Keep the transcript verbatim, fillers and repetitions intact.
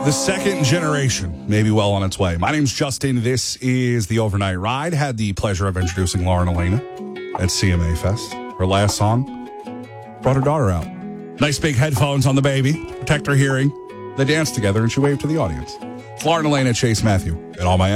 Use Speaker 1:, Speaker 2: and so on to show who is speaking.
Speaker 1: The second generation may be well on its way. My name's Justin. This is the Overnight Ride. Had the pleasure of introducing Lauren Elena at C M A Fest. Her last song brought her daughter out. Nice big headphones on the baby, protect her hearing. They danced together and she waved to the audience. It's Lauren Elena, Chase Matthew, and all my